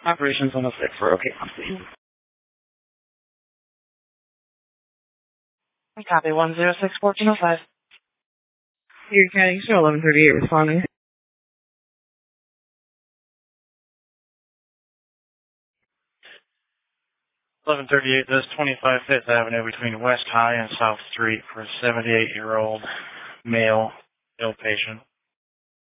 Operations 106 for OK Company. Copy 106 1405. Erie County, show 1138 responding. 1138, this is 25 Fifth Avenue between West High and South Street for a 78-year-old male ill patient.